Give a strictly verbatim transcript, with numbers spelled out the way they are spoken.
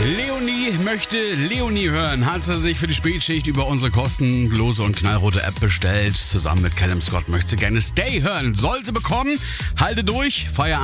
Leonie möchte Leonie hören. Hat sie sich für die Spätschicht über unsere kostenlose und knallrote App bestellt. Zusammen mit Callum Scott möchte sie gerne Stay hören. Soll sie bekommen. Halte durch. Feierabend.